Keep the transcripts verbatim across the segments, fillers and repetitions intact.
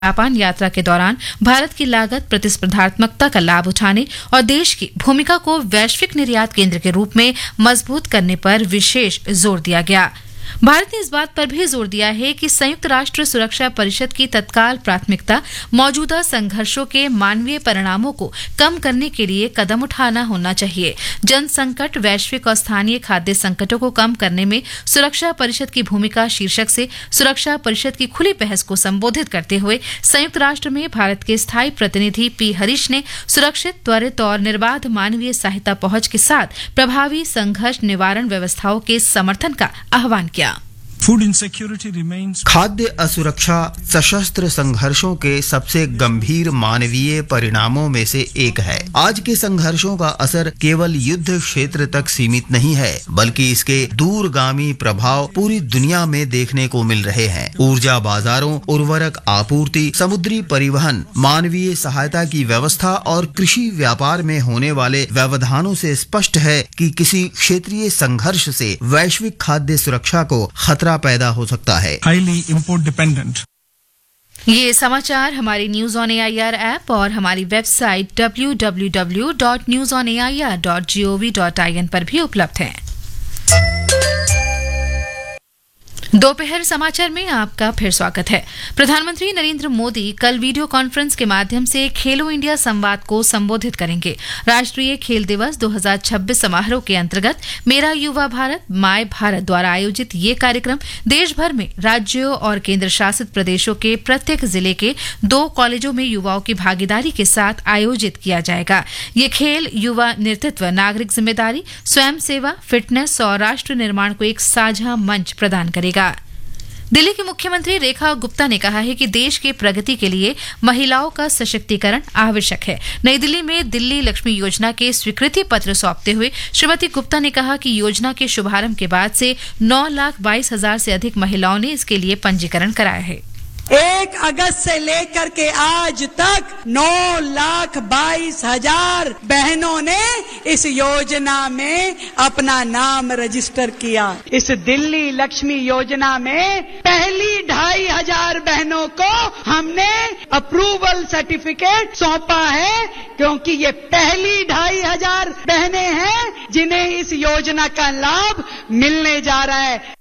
Japan यात्रा के दौरान भारत की लागत प्रतिस्पर्धात्मकता का लाभ उठाने और देश की भूमिका को वैश्विक निर्यात केंद्र के रूप में मजबूत करने पर विशेष जोर दिया गया। भारत ने इस बात पर भी जोर दिया है कि संयुक्त राष्ट्र सुरक्षा परिषद की तत्काल प्राथमिकता मौजूदा संघर्षों के मानवीय परिणामों को कम करने के लिए कदम उठाना होना चाहिए। जन संकट, वैश्विक और स्थानीय खाद्य संकटों को कम करने में सुरक्षा परिषद की भूमिका शीर्षक से सुरक्षा परिषद की खुली बहस को संबोधित करते हुए संयुक्त राष्ट्र में भारत के स्थायी प्रतिनिधि पी हरीश ने सुरक्षित, त्वरित और निर्बाध मानवीय सहायता पहुंच के साथ प्रभावी संघर्ष निवारण व्यवस्थाओं के समर्थन का आह्वान किया। खाद्य असुरक्षा सशस्त्र संघर्षों के सबसे गंभीर मानवीय परिणामों में से एक है। आज के संघर्षों का असर केवल युद्ध क्षेत्र तक सीमित नहीं है, बल्कि इसके दूरगामी प्रभाव पूरी दुनिया में देखने को मिल रहे हैं। ऊर्जा बाजारों, उर्वरक आपूर्ति, समुद्री परिवहन, मानवीय सहायता की व्यवस्था और कृषि व्यापार में होने वाले व्यवधानों से स्पष्ट है कि किसी क्षेत्रीय संघर्ष से वैश्विक खाद्य सुरक्षा को खतरा पैदा हो सकता है। Highly import dependent. ये समाचार हमारी न्यूज ऑन एआईआर ऐप और हमारी website W W W dot news on A I R dot G O V dot I N पर भी उपलब्ध हैं। दोपहर समाचार में आपका फिर स्वागत है। प्रधानमंत्री नरेंद्र मोदी कल वीडियो कॉन्फ्रेंस के माध्यम से खेलो इंडिया संवाद को संबोधित करेंगे। राष्ट्रीय खेल दिवस दो हज़ार छब्बीस समारोह के अंतर्गत मेरा युवा भारत, माय भारत द्वारा आयोजित ये कार्यक्रम देश भर में राज्यों और केंद्र शासित प्रदेशों के प्रत्येक जिले के दो कॉलेजों में युवाओं की भागीदारी के साथ आयोजित किया जाएगा। ये खेल युवा नेतृत्व, नागरिक जिम्मेदारी, स्वयं सेवा, फिटनेस और राष्ट्र निर्माण को एक साझा मंच प्रदान करेगा। दिल्ली की मुख्यमंत्री रेखा गुप्ता ने कहा है कि देश की प्रगति के लिए महिलाओं का सशक्तिकरण आवश्यक है। नई दिल्ली में दिल्ली लक्ष्मी योजना के स्वीकृति पत्र सौंपते हुए श्रीमती गुप्ता ने कहा कि योजना के शुभारंभ के बाद से नौ लाख बाईस हजार से अधिक महिलाओं ने इसके लिए पंजीकरण कराया है। एक अगस्त से लेकर के आज तक नौ लाख बाईस हजार बहनों ने इस योजना में अपना नाम रजिस्टर किया। इस दिल्ली लक्ष्मी योजना में पहली ढाई हजार बहनों को हमने अप्रूवल सर्टिफिकेट सौंपा है, क्योंकि ये पहली ढाई हजार बहनें हैं जिन्हें इस योजना का लाभ मिलने जा रहा है।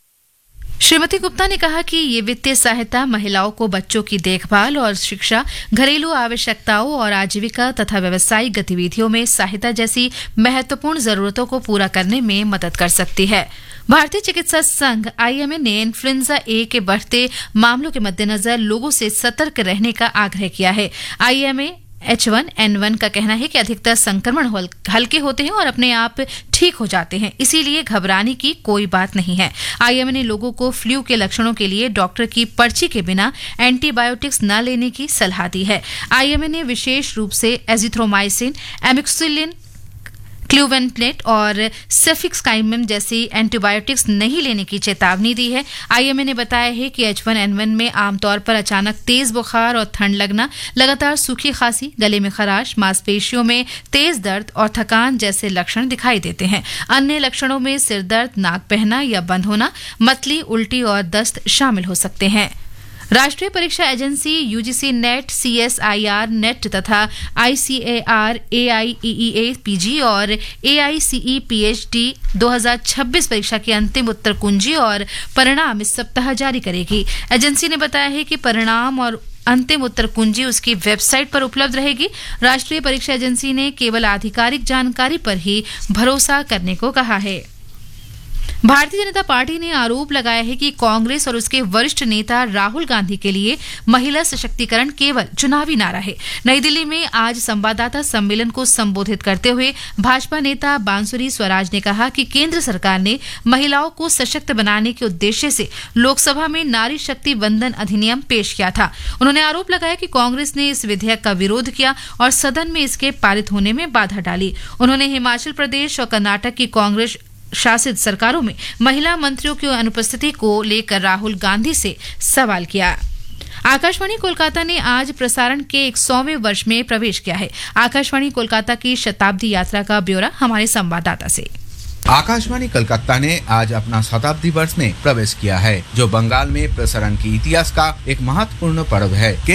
श्रीमती गुप्ता ने कहा कि ये वित्तीय सहायता महिलाओं को बच्चों की देखभाल और शिक्षा, घरेलू आवश्यकताओं और आजीविका तथा व्यावसायिक गतिविधियों में सहायता जैसी महत्वपूर्ण जरूरतों को पूरा करने में मदद कर सकती है। भारतीय चिकित्सा संघ आई एम ए ने इन्फ्लुएंजा ए के बढ़ते मामलों के मद्देनजर लोगों से सतर्क रहने का आग्रह किया है। I M A H one N one का कहना है कि अधिकतर संक्रमण हल्के होते हैं और अपने आप ठीक हो जाते हैं, इसीलिए घबराने की कोई बात नहीं है। आई एम ए ने लोगों को फ्लू के लक्षणों के लिए डॉक्टर की पर्ची के बिना एंटीबायोटिक्स न लेने की सलाह दी है। आई एम ए ने विशेष रूप से एजिथ्रोमाइसिन, एमिक्सिलिन, क्लूवेंटलेट और सेफिक्साइमम जैसी एंटीबायोटिक्स नहीं लेने की चेतावनी दी है। आई एम ए ने बताया है कि एच वन एन वन में आमतौर पर अचानक तेज बुखार और ठंड लगना, लगातार सूखी खांसी, गले में खराश, मांसपेशियों में तेज दर्द और थकान जैसे लक्षण दिखाई देते हैं। अन्य लक्षणों में सिर दर्द, नाक बहना या बंद होना, मतली, उल्टी और दस्त शामिल हो सकते हैं। राष्ट्रीय परीक्षा agency UGC net, CSIR net तथा आईसीएआर एआईईई पीजी और एआईसीई पीएचडी दो हज़ार छब्बीस परीक्षा की अंतिम उत्तर कुंजी और परिणाम इस सप्ताह जारी करेगी। एजेंसी ने बताया है कि परिणाम और अंतिम उत्तर कुंजी उसकी वेबसाइट पर उपलब्ध रहेगी। राष्ट्रीय परीक्षा एजेंसी ने केवल आधिकारिक जानकारी पर ही भरोसा करने को कहा है। भारतीय जनता पार्टी ने आरोप लगाया है कि कांग्रेस और उसके वरिष्ठ नेता राहुल गांधी के लिए महिला सशक्तिकरण केवल चुनावी नारा है। नई दिल्ली में आज संवाददाता सम्मेलन को संबोधित करते हुए भाजपा नेता बांसुरी स्वराज ने कहा कि केंद्र सरकार ने महिलाओं को सशक्त बनाने के उद्देश्य से लोकसभा में नारी शक्ति वंदन अधिनियम पेश किया था। उन्होंने आरोप लगाया कि कांग्रेस ने इस विधेयक का विरोध किया और सदन में इसके पारित होने में बाधा डाली। उन्होंने हिमाचल प्रदेश और कर्नाटक की कांग्रेस शासित सरकारों में महिला मंत्रियों की अनुपस्थिति को लेकर राहुल गांधी से सवाल किया। आकाशवाणी कोलकाता ने आज प्रसारण के एक सौवें वर्ष में प्रवेश किया है। आकाशवाणी कोलकाता की शताब्दी यात्रा का ब्यौरा हमारे संवाददाता से। आकाशवाणी कलकत्ता ने आज अपना शताब्दी वर्ष में प्रवेश किया है, जो बंगाल में प्रसारण के इतिहास का एक महत्वपूर्ण पर्व है।